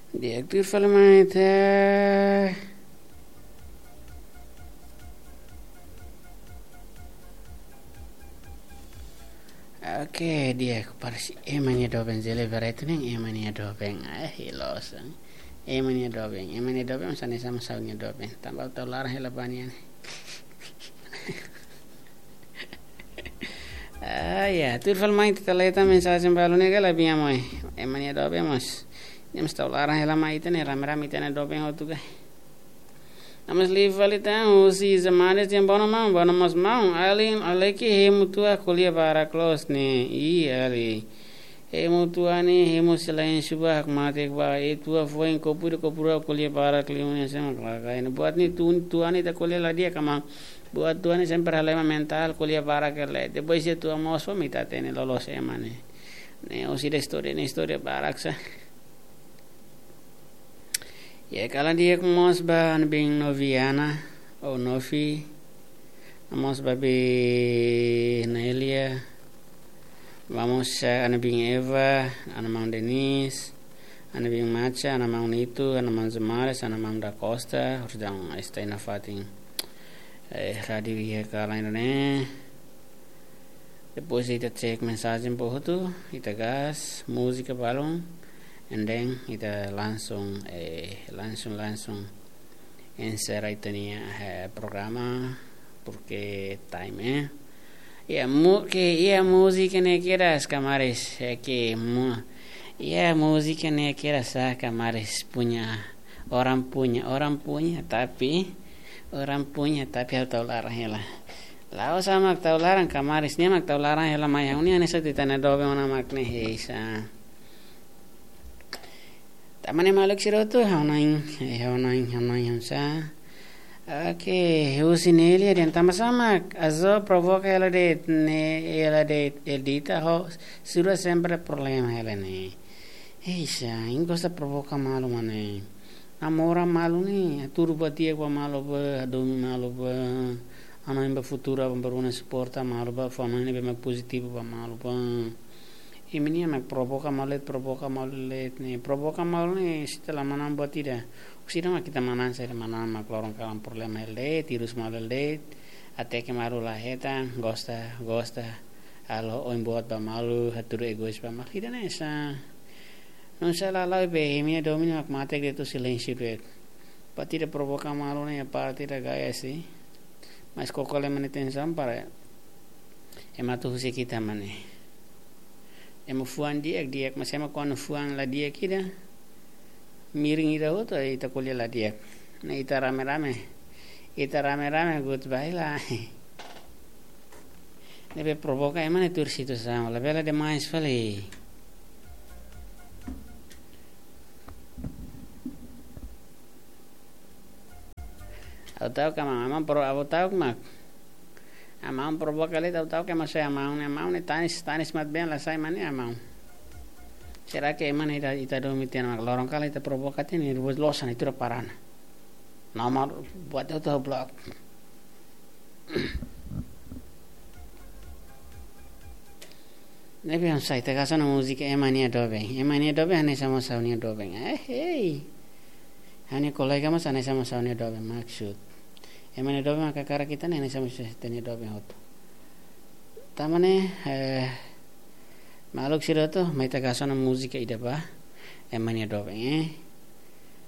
Direktur filmnya itu oke dia parsi emania dobeng zele itu neng emania dobeng hilos emania dobeng sana sama saunya dobeng tambah tau larang helapanian ya tur filmnya itu terletak mensagem balone gala biamo emania dobeng mos nem tau larang helama itu nih rame-rame itu nih dobeng hotu ga Amas livalita usi zamanes yang bono mas mau alin aleki hemutua kuliah para close ne ali hemutua ne hemuselain subah mate ba itu foin kopura kuliah para kliunya sama kain buat ni tuan ni tak kuliah lah dia kama buat tuan ni sempre halema mental kuliah para kerle depois itu amos mita tene lolos emane ne usi de historia baraksa ya kalau dia mos ba anbing noviana o novi mos babi Nelia vamos anbing Eva anamang Denise anbing Macha anamang Nitu anamang Zamares anamang Da Costa hordang estaina fating radio ya kalau ini depois kita cek mensagem pohotu kita gas música balong and then kita langsung encerrar itania programa porque time ya música ne quieras camares que ya música ne quieras camares orang punya tapi harus tahu larang hela lao sama tahu larang kamares ni mak tahu larang hela mayang ni anesa titana dobe ona makne heisa tamane maluk sirotu haunain sa okay usinelia dan sama azo provoca ela de edita ho sura sempre problema ela ne heisa ingosta provoca malu mane amora malu ni turbatia kwa malu ba domi malu ba ana imba futura ba supporta malu ba fama ni be positivo ba malu ba ini mak provoca malet ni setelah manam buat tidak usira mak kita manan saya manam mak lorong kalam problema le tirus malet ateke maru laheta gosta alo oin buat ba malu hatur egois ba mak tidak nesa non sala la be mi domini mak mate itu silencio ret patira provoca malu ni partida gaya si mas kokole maniten sampara ematu husi kita mane emo fuan dia mas ema kono fuan la dia kida miring ida hoto ita kuliah la dia na ita rame-rame goodbye lah nebe provoca emane tur situ sama la bela demais fali tahu kama mama pro tahu mak amam provoca le tahu que mas amam ne tanis mat ben la sai mane amam será que man ita do mitian mak lorong kala ita provoca tini rubus losan itu parana nomor buat itu blog ne bian sai te kasana musika emania dobe ane sama saunia dobe hey ane kolega mas ane sama saunia dobe maksud emane dobe maka kara kita nene sama teni dobe hoto tamane maluk siroto mai ta kasana musika ida ba emane dobe